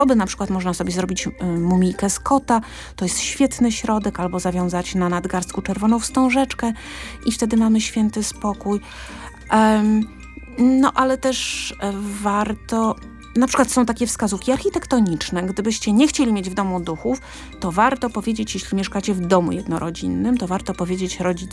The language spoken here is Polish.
Na przykład można sobie zrobić mumijkę z kota, to jest świetny środek, albo zawiązać na nadgarstku czerwoną wstążeczkę i wtedy mamy święty spokój. No ale też warto... Na przykład są takie wskazówki architektoniczne. Gdybyście nie chcieli mieć w domu duchów, to warto powiedzieć, jeśli mieszkacie w domu jednorodzinnym, to warto powiedzieć rodzicom,